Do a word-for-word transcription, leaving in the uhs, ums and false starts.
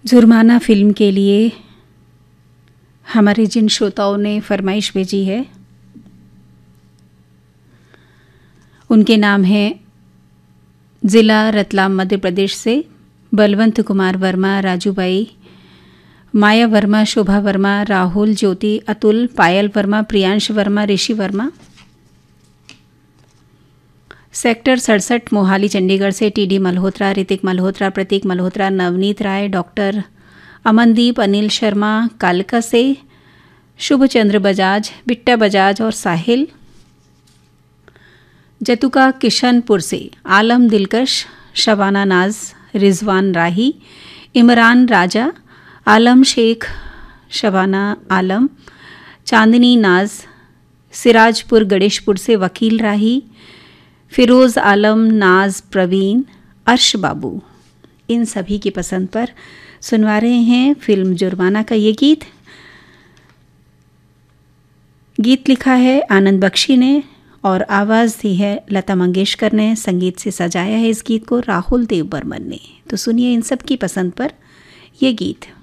जुर्माना फिल्म के लिए हमारे जिन श्रोताओं ने फरमाइश भेजी है उनके नाम हैं ज़िला रतलाम मध्य प्रदेश से बलवंत कुमार वर्मा, राजूबाई, माया वर्मा, शोभा वर्मा, राहुल, ज्योति, अतुल, पायल वर्मा, प्रियांश वर्मा, ऋषि वर्मा। सेक्टर सड़सठ मोहाली चंडीगढ़ से टीडी मल्होत्रा, ऋतिक मल्होत्रा, प्रतीक मल्होत्रा, नवनीत राय, डॉक्टर अमनदीप, अनिल शर्मा, कालका से शुभचंद्र बजाज, बिट्टा बजाज और साहिल। जतुका किशनपुर से आलम दिलकश, शबाना नाज, रिजवान राही, इमरान राजा, आलम शेख, शबाना आलम, चांदनी नाज। सिराजपुर गणेशपुर से वकील राही, फिरोज़ आलम, नाज, प्रवीण, अर्श बाबू। इन सभी की पसंद पर सुनवा रहे हैं फिल्म जुर्माना का ये गीत। गीत लिखा है आनंद बख्शी ने और आवाज़ दी है लता मंगेशकर ने। संगीत से सजाया है इस गीत को राहुल देव बर्मन ने। तो सुनिए इन सब की पसंद पर ये गीत।